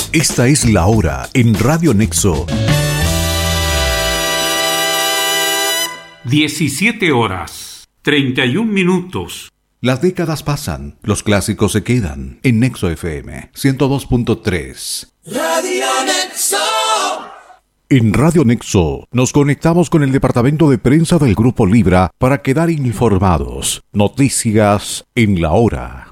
Esta es la hora en Radio Nexo. 17 horas, 31 minutos. Las décadas pasan, los clásicos se quedan. En Nexo FM 102.3. Radio Nexo. En Radio Nexo nos conectamos con el departamento de prensa del Grupo Libra para quedar informados. Noticias en la hora.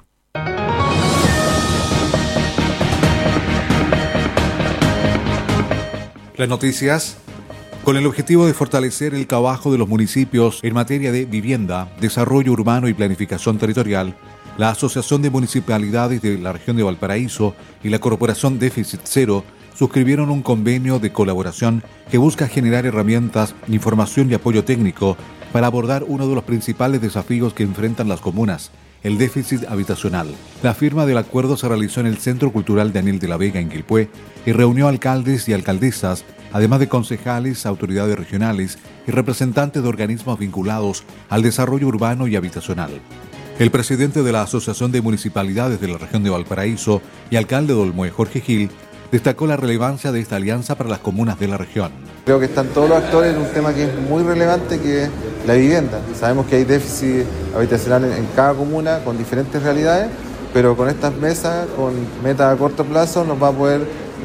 Las noticias con el objetivo de fortalecer el trabajo de los municipios en materia de vivienda, desarrollo urbano y planificación territorial. La Asociación de Municipalidades de la Región de Valparaíso y la Corporación Déficit Cero suscribieron un convenio de colaboración que busca generar herramientas, información y apoyo técnico para abordar uno de los principales desafíos que enfrentan las comunas, el déficit habitacional. La firma del acuerdo se realizó en el Centro Cultural Daniel de la Vega en Quilpué y reunió alcaldes y alcaldesas, además de concejales, autoridades regionales y representantes de organismos vinculados al desarrollo urbano y habitacional. El presidente de la Asociación de Municipalidades de la Región de Valparaíso y alcalde de Olmué, Jorge Gil, destacó la relevancia de esta alianza para las comunas de la región. Creo que están todos los actores en un tema que es muy relevante, que es la vivienda. Sabemos que hay déficit habitacional en cada comuna con diferentes realidades, pero con estas mesas, con metas a corto plazo, nos va a poder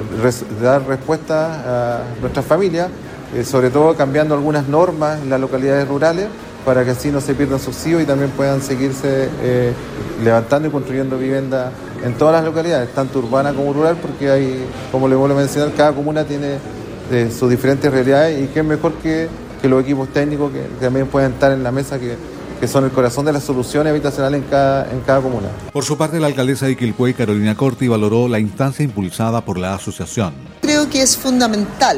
dar respuesta a nuestras familias, sobre todo cambiando algunas normas en las localidades rurales, para que así no se pierdan subsidios y también puedan seguirse levantando y construyendo vivienda en todas las localidades, tanto urbana como rural, porque hay, como le vuelvo a mencionar, cada comuna tiene sus diferentes realidades y qué mejor que los equipos técnicos que también pueden estar en la mesa, que son el corazón de las soluciones habitacionales en cada comuna. Por su parte, la alcaldesa de Quilpué, Carolina Corti, valoró la instancia impulsada por la asociación. Creo que es fundamental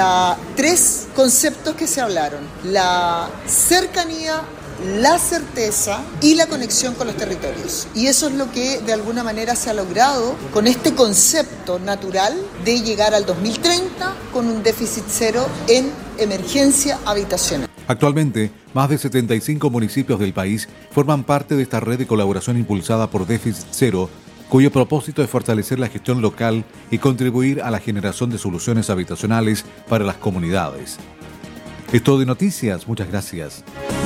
tres conceptos que se hablaron: la cercanía, la certeza y la conexión con los territorios. Y eso es lo que de alguna manera se ha logrado con este concepto natural de llegar al 2030 con un déficit cero en emergencia habitacional. Actualmente, más de 75 municipios del país forman parte de esta red de colaboración impulsada por Déficit Cero, cuyo propósito es fortalecer la gestión local y contribuir a la generación de soluciones habitacionales para las comunidades. Es todo de noticias, muchas gracias.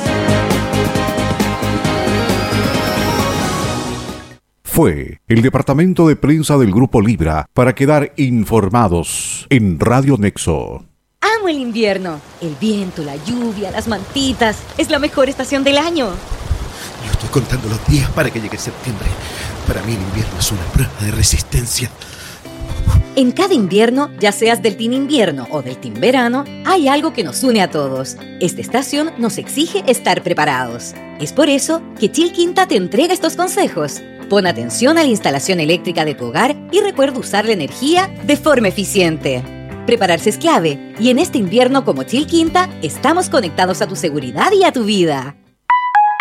Fue el departamento de prensa del Grupo Libra para quedar informados en Radio Nexo. Amo el invierno. El viento, la lluvia, las mantitas. Es la mejor estación del año. Yo estoy contando los días para que llegue septiembre. Para mí el invierno es una prueba de resistencia. En cada invierno, ya seas del team invierno o del team verano, hay algo que nos une a todos. Esta estación nos exige estar preparados. Es por eso que Chilquinta te entrega estos consejos. Pon atención a la instalación eléctrica de tu hogar y recuerda usar la energía de forma eficiente. Prepararse es clave y en este invierno como Chilquinta estamos conectados a tu seguridad y a tu vida.